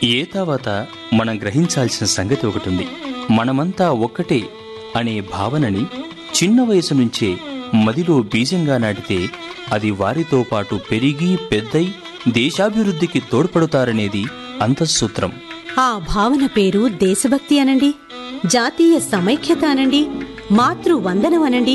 ఏతావత మనం గ్రహించాల్సిన సంగతి ఒకటుంది. మనమంతా ఒక్కటే అనే భావనని చిన్న వయసు నుంచే మదిలో బీజంగా నాటితే అది వారితో పాటు పెరిగి పెద్దై దేశాభివృద్ధికి తోడ్పడుతారనేది అంతఃసూత్రం. ఆ భావన పేరు దేశభక్తి అనండి, జాతీయ సమైక్యత అనండి, మాతృవందనం అనండి,